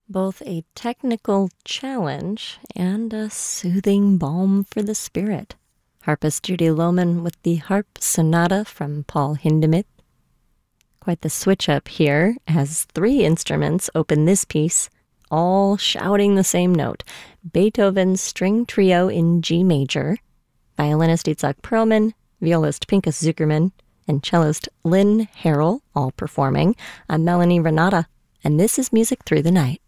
Both a technical challenge and a soothing balm for the spirit. Harpist Judy Lohman with the Harp Sonata from Paul Hindemith. Quite the switch up here, as 3 instruments open this piece, all shouting the same note. Beethoven's String Trio in G major, violinist Itzhak Perlman, violist Pinchas Zukerman, and cellist Lynn Harrell, all performing. I'm Melanie Renata, and this is Music Through the Night.